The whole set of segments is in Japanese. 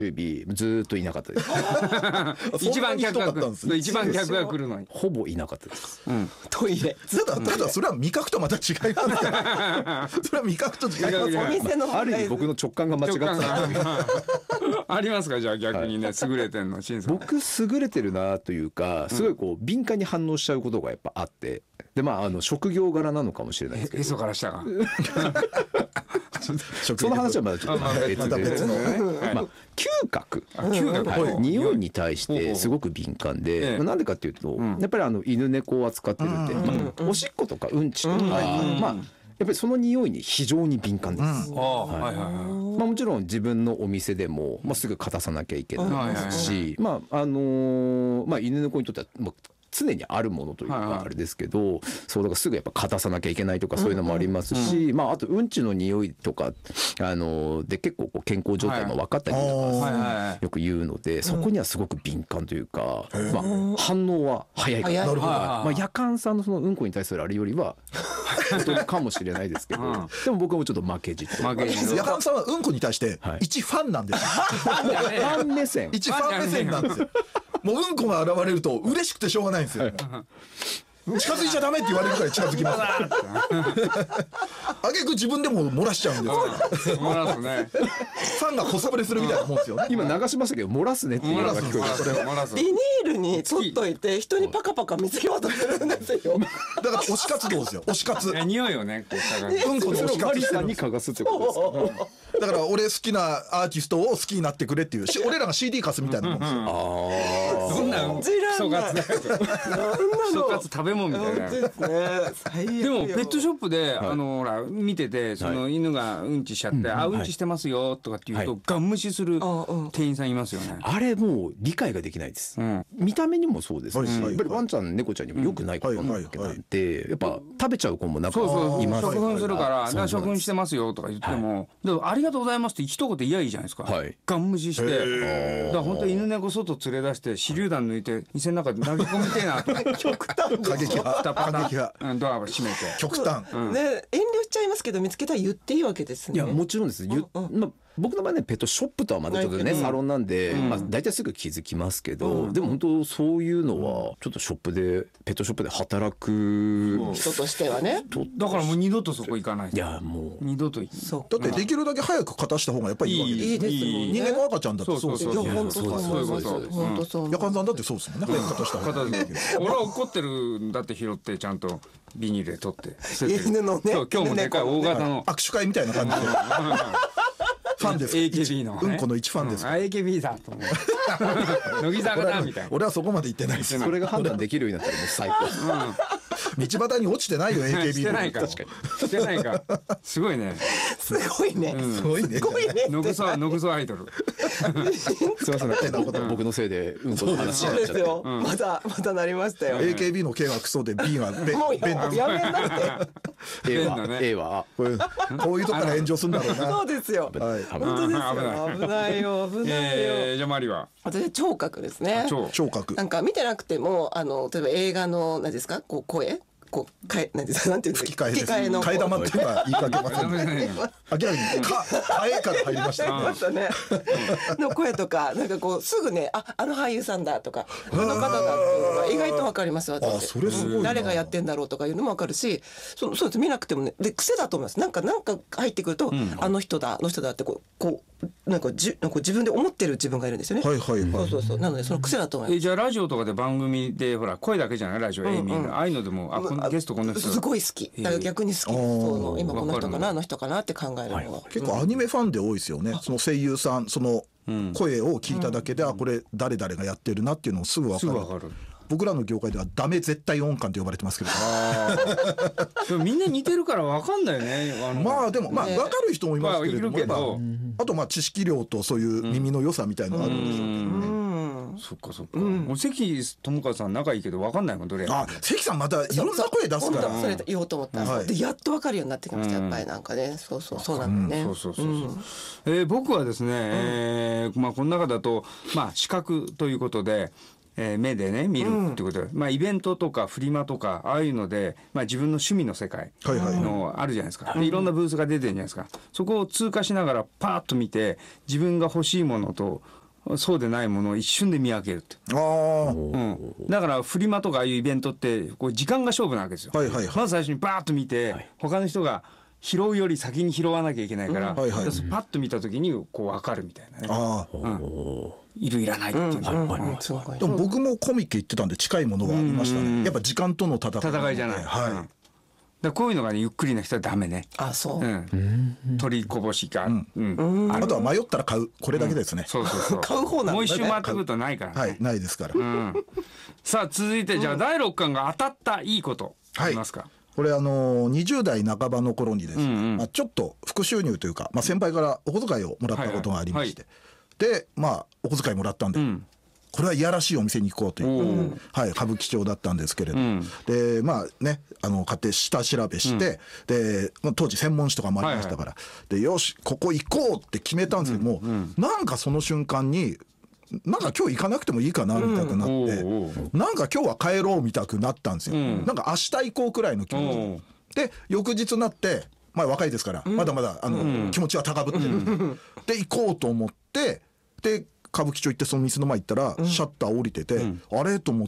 日ずーっといなかったです一番客が来るのにほぼいなかったです、 トイレただそれは味覚とまた違いますからそれは味覚と違いますお店のある意味僕の直感が間違ってたありますかじゃあ逆にね、優れてんの審査僕優れてるなというかすごいこう敏感に反応しちゃうことがやっぱあって、で職業柄なのかもしれないですけどへそから下がその話はまだちょっと別で、嗅覚、匂いに対してすごく敏感で、なんでかっていうと、やっぱり犬猫を扱ってるんで、おしっことかうんちとか、やっぱりその匂いに非常に敏感です。もちろん自分のお店でも、すぐ片さなきゃいけないですし、犬猫にとっては常にあるものというかあれですけど、そうだからすぐやっぱ片さなきゃいけないとかそういうのもありますし、あとうんちの匂いとかで結構こう健康状態も分かったりとかよく言うので、そこにはすごく敏感というか、反応は早いから、夜間さんのそのうんこに対するあれよりはかもしれないですけど、でも僕もちょっと負けじと。 夜間さんはうんこに対して一ファンなんですよ。 ファン目線。 一ファン目線なんですよ。もううんこが現れると嬉しくてしょうがないんですよ。近づいちゃダメって言われるから近づきます。あげく自分でも漏らしちゃうんですよ。 漏らすね。 ファンがコスプレするみたいなもんですよね。 今流しましたけど漏らすねっていうのが聞こえビニールに取っといて人にパカパカ水気渡せるんですよ。 だから推し活動ですよ。推し活。 匂いをね、 うんこの推し活さんに嗅がすってことですか。 だから俺好きなアーティストを好きになってくれっていう俺らが CD 貸すみたいなもんですよ。 そんな人活食べ物みたいな。でもペットショップでほら見てて、その犬がうんちしちゃって、うんちしてますよとかって言うとガン無視する店員さんいますよね。 あれもう理解ができないです。見た目にもそうですし、やっぱりワンちゃん猫ちゃんにも良くないことなんで、やっぱ食べちゃう子も中にいます。 処分するから処分してますよとか言っても、ありがとうございますって一言言えばいいじゃないですか。ガン無視して、だから本当に犬猫外連れ出して手榴弾抜いて店の中で投げ込みてえなと。 極端過激派ドアを閉めて極端。 ね、遠慮しちゃいますけど見つけたら言っていいわけですね。 いやもちろんです。僕の場合ねペットショップとはまだちょっとねサロンなんで、大体すぐ気づきますけど、でも本当そういうのはちょっとペットショップで働く人としてはね。 だからもう二度とそこ行かない。 いやもう二度とだってできるだけ早く片した方がやっぱりいいわけです。 いいですもんね。 人間の赤ちゃんだってそうですよ。 本当そう思います。本当そう。 夜間さんだってそうですもんね。早く片した方がいい。 俺は怒ってるんだって拾ってちゃんとビニールで取って犬のね。 今日もでかい大型の握手会みたいな感じで。ファンです。 AKB のうんこの一ファンです。 AKB だと思う。乃木坂だみたいな。 俺はそこまで言ってないです。 それが判断できるようになったらもう最高。 道端に落ちてないよ AKB。 してないか。してないか。すごいね。 すごいね。 すごいね。 ノグソアイドル。 すいません。僕のせいでうんこの話になっちゃって。 またなりましたよ。 AKB の K はクソで B はベン。 もうやめなって。 A はこういうとこから炎上するんだろうな。 そうですよ。 はい。 本当ですよ。危ないよ。 じゃあマリは。 私聴覚ですね。 聴覚。 なんか見てなくても例えば映画の何ですか声。なんていうんですか吹き替えの替え玉っていうのは言いかけませんね。明らかに替えから入りましたね。 の声とかなんかこうすぐね俳優さんだとかこの方だっていうのが意外とわかります私。 それすごい。 誰がやってんだろうとかいうのもわかるし、そうです見なくてもねで癖だと思います。なんか入ってくるとあの人だってこうなんか自分で思ってる自分がいるんですよね。そうなのでその癖だと思います。 じゃあラジオとかで番組でほら声だけじゃないラジオああいうのでもゲストこの人すごい好き。だから逆に好き。今この人かなあの人かなって考えるのが結構アニメファンで多いですよね。その声優さんその声を聞いただけでこれ誰々がやってるなっていうのをすぐ分かる。僕らの業界ではダメ絶対音感と呼ばれてますけど。 でもみんな似てるから分かんないよね。 でも分かる人もいますけれども、あと知識量とそういう耳の良さみたいなのがあるんでしょうけどね。 そっか。関智和さん仲いいけど分かんないもんどれ。 関さんまたいろんな声出すから。 それ言おうと思ったでやっと分かるようになってきましたやっぱりなんかね。そうなんだね。 僕はですねこの中だと視覚ということで目でね見るってことで、イベントとかフリマとかああいうので、自分の趣味の世界のあるじゃないですか、でいろんなブースが出てるじゃないですか。そこを通過しながらパーッと見て、自分が欲しいものとそうでないものを一瞬で見分けるって。だからフリマとかああいうイベントってこう時間が勝負なわけですよ。まず最初にバーッと見て、他の人が拾うより先に拾わなきゃいけないから、パッと見た時にこう分かるみたいなね。いるいらないっていうの。 でも僕もコミケ行ってたんで近いものがありましたね。やっぱ時間との戦いじゃない。だこういうのがねゆっくりな人はダメね。取りこぼしが。 あとは迷ったら買う、これだけですね。 そう買う方なんだね。 もう一周回ってくるとないからね。 ないですから。 さあ続いてじゃあ第6巻が当たったいいことありますか。 これ20代半ばの頃にですね、ちょっと副収入というか、先輩からお小遣いをもらったことがありまして、でお小遣いもらったんで、これはいやらしいお店に行こうという、歌舞伎町だったんですけれど、で買って下調べして、で当時専門誌とかもありましたから、でよしここ行こうって決めたんですけども、なんかその瞬間になんか今日行かなくてもいいかなみたいになって、なんか今日は帰ろうみたくなったんですよ。なんか明日行こうくらいの気持ちで、翌日になって若いですからまだまだ気持ちは高ぶってるで行こうと思って、で歌舞伎町行ってその店の前行ったらシャッター降りてて、あれと思って、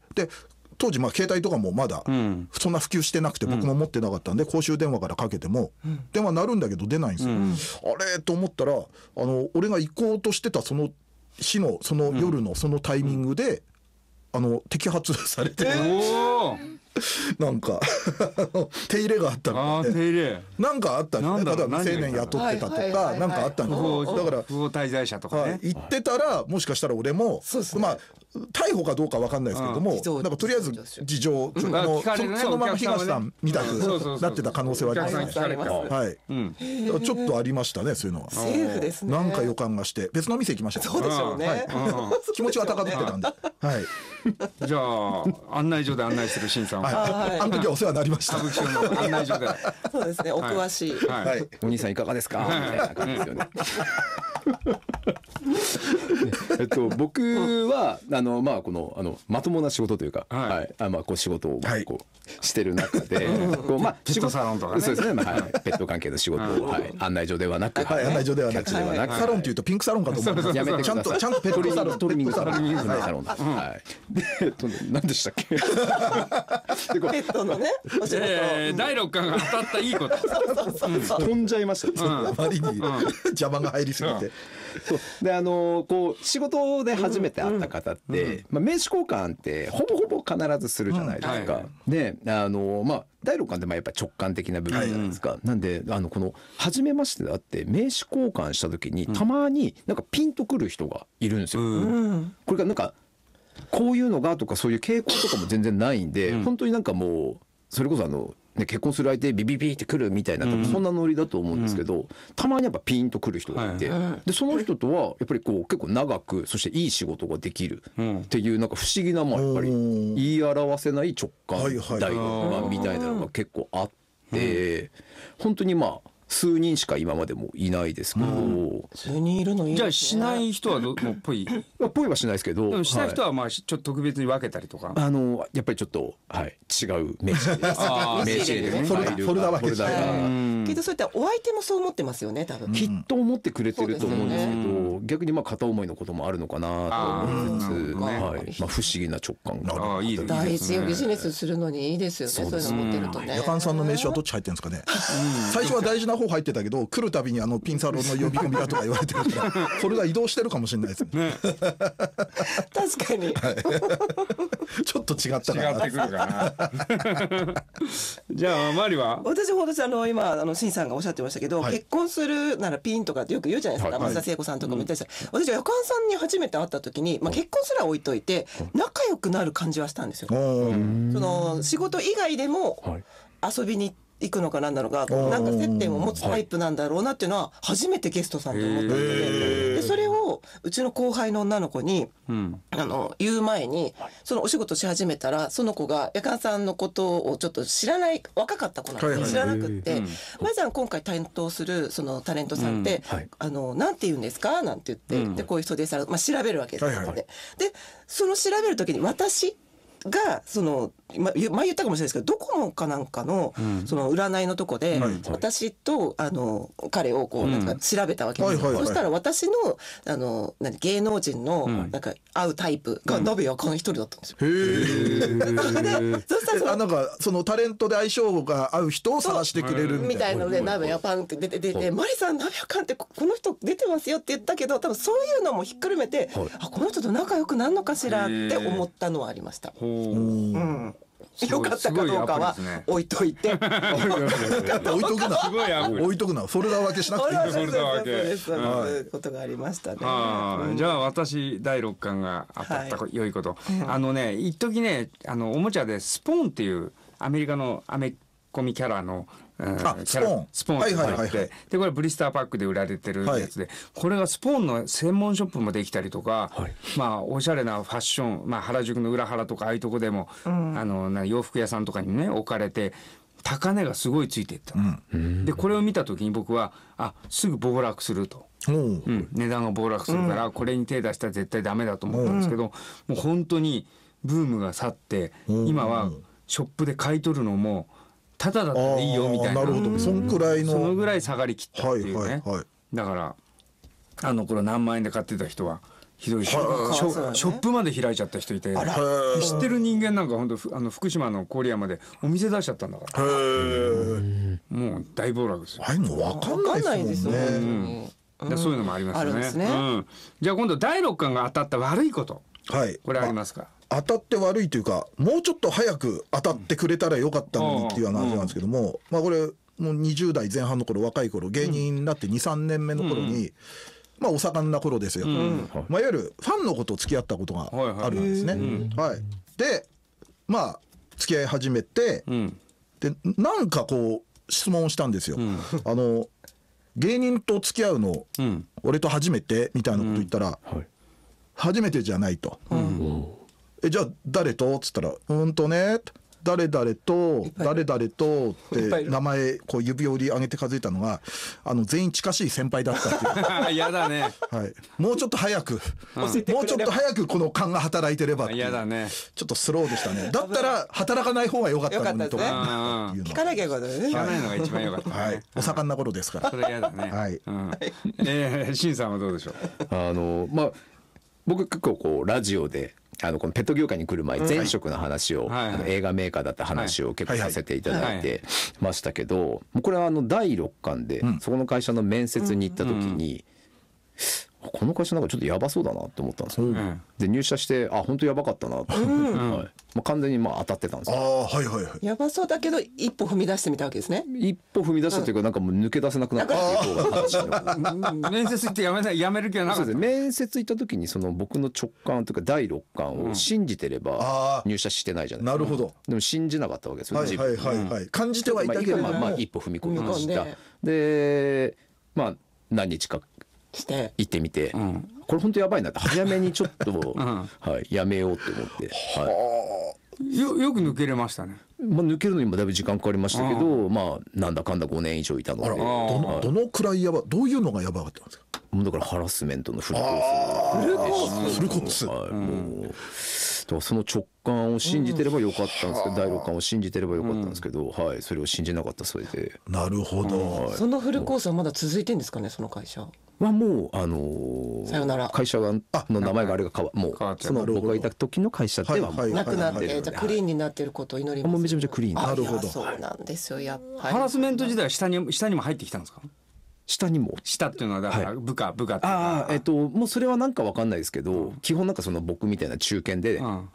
で当時携帯とかもまだそんな普及してなくて、僕も持ってなかったんで公衆電話からかけても電話鳴るんだけど出ないんですよ。あれと思ったら俺が行こうとしてたその日のその夜のそのタイミングで摘発されて、なんか手入れがあったので、なんかあったんですね。未成年雇ってたとかなんかあったんですよ。だから不法滞在者とかね、 言ってたらもしかしたら俺も逮捕かどうか分かんないですけども、なんかとりあえず事情そのまま東さんみたくなってた可能性はあります。ちょっとありましたね、そういうのは。 セーフですね。 なんか予感がして別の店行きました。 そうでしょうね。 気持ちは高ぶってたんで。 じゃあ案内所で案内する新さんは、あの時はお世話になりました。 歌舞伎町の案内所で。 そうですね、お詳しい。 お兄さんいかがですかみたいな感じですよね。僕はこのまともな仕事というか、こう仕事をこうしてる中で、 ペットサロンとかね、 そうですね、ペット関係の仕事を案内所ではなく、 案内所ではなく、サロンっていうとピンクサロンかと思う。 やめてください。 ちゃんとペットサロン、 トリミングサロン、で何でしたっけ。 ペットのね、 第6巻が当たったいいこと。 飛んじゃいました。 あまりに邪魔が入りすぎて。 でこう仕事で初めて会った方って名刺交換ってほぼほぼ必ずするじゃないですか。で第6巻ってやっぱ直感的な部分じゃないですか。なんでこの初めましてであって名刺交換した時にたまになんかピンとくる人がいるんですよ。これがなんかこういうのがとかそういう傾向とかも全然ないんで、本当になんかもうそれこそ結婚する相手ビビビってくるみたいな、そんなノリだと思うんですけど、たまにやっぱピンとくる人がいて、でその人とはやっぱりこう結構長く、そしていい仕事ができるっていうなんか不思議なやっぱり言い表せない直感みたいなのが結構あって、本当に数人しか今までもいないですけど、 数人いるのいいですね。 じゃあしない人はもうぽいはしないですけど、 でもしない人はちょっと特別に分けたりとか、 やっぱりちょっと違う名刺でフォルダ分けが、 けどそういったお相手もそう思ってますよね、多分。 きっと思ってくれてると思うんですけど、逆に片思いのこともあるのかなと思いつつ、不思議な直感が。 大事よ、ビジネスするのにいいですよね、そういうの持ってるとね。 夜間さんの名刺はどっち入ってるんですかね。最初は大事な方入ってたけど、来るたびにピンサロンの呼び込みだとか言われてるからそれが移動してるかもしれないですね。 確かに、 ちょっと違ったかな。 違ってくるかな。じゃあマリは。 私ほど今新さんがおっしゃってましたけど、結婚するならピンとかってよく言うじゃないですか。松田聖子さんとかも言ったりして、私は夜間さんに初めて会った時に、結婚すら置いといて仲良くなる感じはしたんですよ。その仕事以外でも遊びに行くのかなんだろうが、なんか接点を持つタイプなんだろうなっていうのは初めてゲストさんと思ったので、それををうちの後輩の女の子に、言う前にそのお仕事し始めたら、その子がやかんさんのことをちょっと知らない、若かった子なんで知らなくって「まいさん今回担当するそのタレントさんって、なんて言うんですか?」なんて言って、でこういう人でさ、調べるわけですよ。でその調べる時に私がその前言ったかもしれないですけど、ドコモかなんかのその占いのとこで私と彼をこうなんか調べたわけですよ。そしたら私の芸能人のなんか会うタイプが鍋やかん一人だったんですよ。そしたらなんかそのタレントで相性が合う人を探してくれるみたいなので、 鍋やパンって出て「マリさん鍋やかんってこの人出てますよ」って言ったけど、多分そういうのもひっくるめて、この人と仲良くなるのかしらって思ったのはありました。よかったかどうかは置いといて、置いとくな、フォルダ分けしなくていい。 フォルダ分け、 そういうことがありましたね。 じゃあ私第6巻が当たった良いこと、一時ねおもちゃでスポーンっていうアメリカのアメコミキャラのスポーンって入って、でこれブリスターパックで売られてるやつで、これがスポーンの専門ショップもできたりとか、おしゃれなファッション、原宿の裏原とかああいうとこでも洋服屋さんとかにね置かれて、高値がすごいついていった、でこれを見た時に僕はすぐ暴落すると、値段が暴落するから、これに手出したら絶対ダメだと思ったんですけど、もう本当にブームが去って、今はショップで買い取るのもただだったらいいよみたいな、 そのぐらい下がりきったっていうね。だからこれ何万円で買ってた人はひどいし、ショップまで開いちゃった人いて、知ってる人間なんか本当福島の郡山でお店出しちゃったんだから、もう大暴落ですよ。 分かんないですもんね。 そういうのもありますよね。じゃあ今度第6巻が当たった悪いこと、これありますか？ 当たって悪いというか、もうちょっと早く当たってくれたらよかったのにっていう話なんですけども、これもう20代前半の頃、若い頃芸人になって 2,3 年目の頃に、お盛んな頃ですよ、いわゆるファンの子と付き合ったことがあるんですね。で付き合い始めて、でなんかこう質問したんですよ。芸人と付き合うの、俺と初めてみたいなこと言ったら、初めてじゃないと。じゃあ誰とっつったら「ね誰々と誰々と」って名前こう指折り上げて数えたのが全員近しい先輩だったっていう。 やだね。 もうちょっと早くこの勘が働いてればっていう。 やだね。 ちょっとスローでしたね。だったら働かない方が良かったのにとか聞かなきゃよかったね。 聞かないのが一番良かったね。 お盛んな頃ですから。 それやだね。シンさんはどうでしょう？ 僕結構こうラジオでこのペット業界に来る前、前職の話を、映画メーカーだった話を結構させていただいてましたけど、これは第6巻でそこの会社の面接に行った時に、この会社なんかちょっとやばそうだなって思ったんですよ。で入社して本当やばかったなと、完全に当たってたんですよ。 やばそうだけど一歩踏み出してみたわけですね。 一歩踏み出したというか、なんかもう抜け出せなくなったっていう方が話の面接行ってやめる気はなかった。 面接行った時に僕の直感というか第6巻を信じてれば入社してないじゃないですか。 なるほど。 でも信じなかったわけですよ。 感じてはいたけど一歩踏み込みました。で何日か行ってみて、これ本当やばいなって、早めにちょっとやめようって思って、 よく抜けれましたね。 抜けるのにもだいぶ時間かかりましたけど、なんだかんだ5年以上いたので。 どのくらいどういうのがやばかったんですか？ もうだからハラスメントのフルコース。 フルコース。 だからその直感を信じてればよかったんですけど、第6巻を信じてればよかったんですけど、それを信じなかった。それで。 なるほど。 そのフルコースはまだ続いてんですかね、その会社は。もうさよなら。 会社の名前があれがもうその僕がいた時の会社ではなくなって、じゃあクリーンになってることを祈ります。 もうめちゃめちゃクリーン。 なるほど。 そうなんですよ、やっぱり。 ハラスメント時代は下にも入ってきたんですか？ 下にも。 下っていうのはだから部下っていうか。 もうそれはなんかわかんないですけど、基本なんか僕みたいな中堅で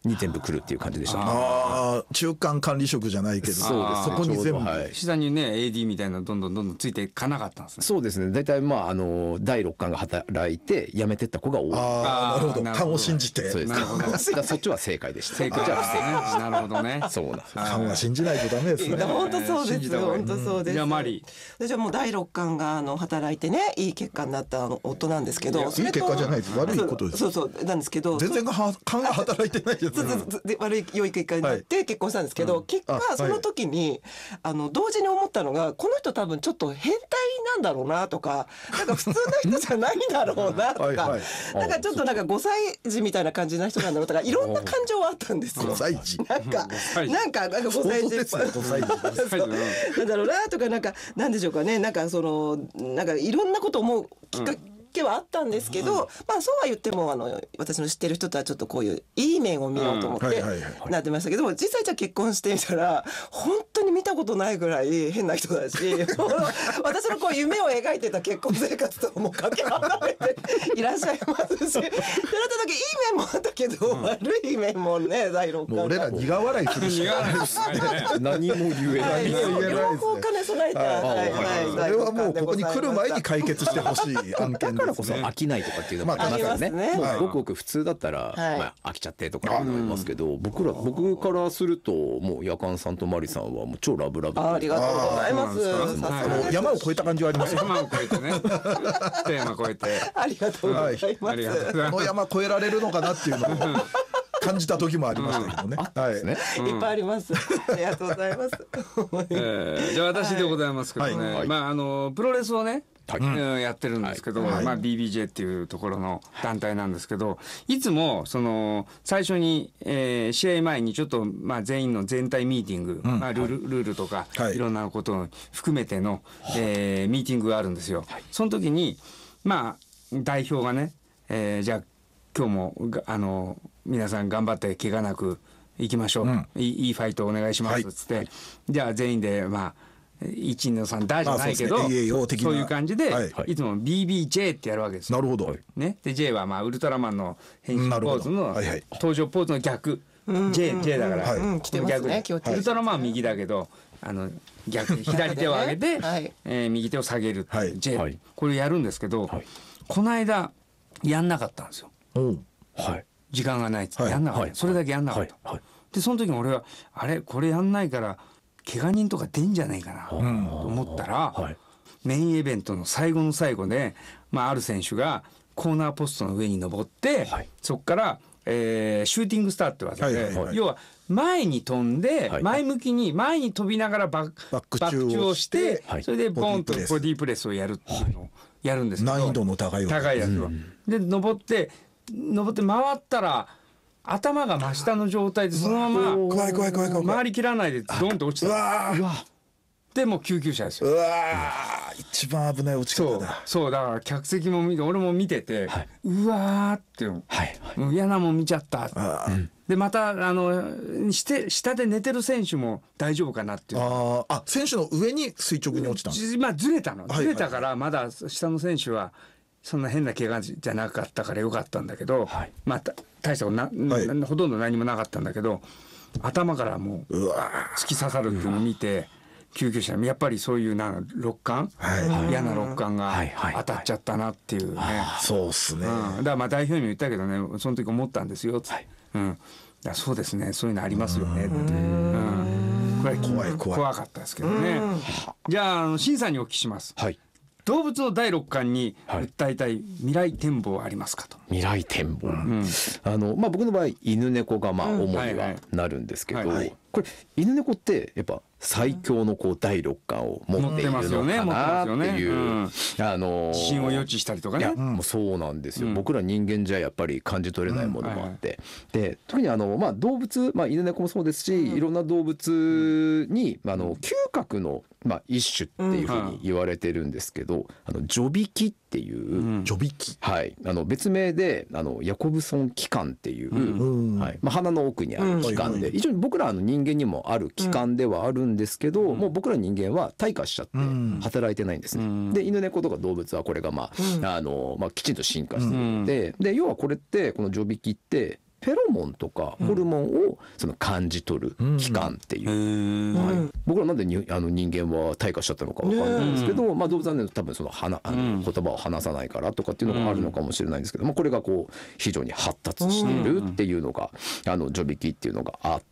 に全部来るっていう感じでしたね。 中間管理職じゃないけど、 そうです、 そこに全部、 下にね AD みたいなどんどんついていかなかったんですね。 そうですね。大体まあ第6巻が働いて辞めてった子が多い。 なるほど。勘を信じて。 そうです。だからそっちは正解でした。 正解じゃ不正解。なるほどね。 そうなんです。 勘は信じないとダメですね。 本当そうです。本当そうです。 じゃあマリー。じゃあもう第6巻が働いてねいい結果になった夫なんですけど、いい結果じゃないです。悪いことです。 そうなんですけど、 全然勘が働いてないです。 悪い良い結果になって結婚したんですけど、結果その時に同時に思ったのが、この人多分ちょっと変態なんだろうなとか、なんか普通の人じゃないんだろうなとか、なんかちょっとなんか5歳児みたいな感じな人なんだろうとか、いろんな感情はあったんですよ。 5歳児なんか5歳児なんだろうなとか、なんでしょうかね、なんかいろんなこと思うきっかけはあったんですけど、まあそうは言っても私の知ってる人とはちょっとこういういい面を見ようと思ってなってましたけど、実際じゃあ結婚してみたら本当に見たことないぐらい変な人だし私のこう夢を描いてた結婚生活ともかけ離れていらっしゃいますし、ってなった時いい面もあったけど、悪い面もね第6巻もう俺ら苦笑いするし何も言えない。 両方兼ね備えた。 それはもうここに来る前に解決してほしい案件だからこそ飽きないとかっていうのもありますよね。もうごくごく普通だったら飽きちゃってとか思いますけど、僕からするともう夜間さんとマリさんはもう超ラブラブ。 ありがとうございます。 山を越えた感じはあります。 山を越えてね。テーマ越えて。 ありがとうございます。 この山越えられるのかなっていうのを感じた時もありましたけどね。 いっぱいあります。ありがとうございます。 じゃあ私でございますけどね。まあプロレスをね。やってるんですけど、まあ BBJ っていうところの団体なんですけど、いつも最初に試合前にちょっとまあ全員の全体ミーティング、まあルールとかいろんなことを含めてのミーティングがあるんですよ。その時にまあ代表がね、じゃあ今日も皆さん頑張って怪我なくいきましょう、いいファイトお願いしますっつって、じゃあ全員でまあ1の3だじゃないけど、そういう感じでいつも BBJ ってやるわけですよ。 なるほど。 ね、で J はまあウルトラマンの変身ポーズの登場ポーズの逆、J だから逆で、ウルトラマンは右だけど逆左手を上げて右手を下げる J、これやるんですけど、この間やんなかったんですよ。時間がないってやんなかった。それだけやんなかった。でその時に俺はこれやんないから怪我人とか出んじゃないかなと思ったら、メインイベントの最後の最後で、まあ、ある選手がコーナーポストの上に登って、そこから、シューティングスターって技で、要は前に飛んで、前向きに前に飛びながらバック中をして、それでボンとボディープレスをやるっていうのをやるんですけど、 難易度の高いやつを。で登って回ったら頭が真下の状態でそのまま回りきらないでドンと落ちた。でもう救急車ですよ。 一番危ない落ち方だ。 そうだから客席も見て俺も見てて、うわーって嫌なもん見ちゃった。でまた下で寝てる選手も大丈夫かなっていう。 選手の上に垂直に落ちた。 まあずれたからまだ下の選手はそんな変な怪我じゃなかったからよかったんだけど、まあ大したことほとんど何もなかったんだけど、頭からもう突き刺さるっていうのを見て、救急車やっぱりそういう嫌な肋間が当たっちゃったなっていうね。 そうっすね。だからまあ代表にも言ったけどね、その時思ったんですよ。だそうですね、そういうのありますよねって。これ怖かったですけどね。じゃあ審査にお聞きします。動物の第6巻に訴えたい未来展望はありますかと。 未来展望、まあ僕の場合犬猫がまあ主にはなるんですけど、これ犬猫ってやっぱ最強の第6巻を持っているのかなっていう地震を予知したりとかね。 もうそうなんですよ。僕ら人間じゃやっぱり感じ取れないものもあって、で特にまあ動物、まあ犬猫もそうですし、いろんな動物に嗅覚の一種っていうふうに言われてるんですけど、ジョビキっていう、別名でヤコブソン器官っていう、鼻の奥にある器官で、一応僕ら人間にもある器官ではあるんですけど、もう僕ら人間は退化しちゃって働いてないんですね。で犬猫とか動物はこれがきちんと進化してるので、要はこれってこのジョビキってフェロモンとかホルモンをその感じ取る器官っていう、はい、僕らなんで人間は退化しちゃったのか分かんないんですけど、動物はね多分その言葉を話さないからとかっていうのがあるのかもしれないんですけど、これがこう非常に発達しているっていうのがジョビキっていうのがあって、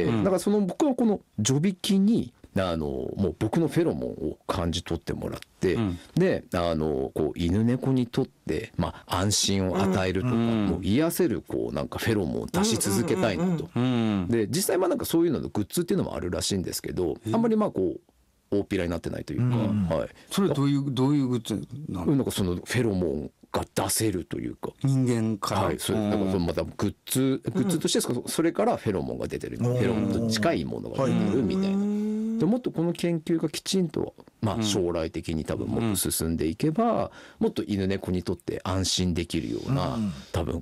だから僕はこのジョビキにもう僕のフェロモンを感じ取ってもらって、でこう犬猫にとって、安心を与えるとか、もう癒せるこうなんかフェロモンを出し続けたいなと。で実際なんかそういうののグッズっていうのもあるらしいんですけど、あんまりこう大っぴらになってないというか、はい、 それどういうグッズなの？ なんかそのフェロモンが出せるというか、 人間から、 はい、それなんかまたグッズとしてそれからフェロモンが出てる、フェロモンと近いものが出てるみたいな。でもっとこの研究がきちんと、将来的に多分もっと進んでいけば、もっと犬猫にとって安心できるような、多分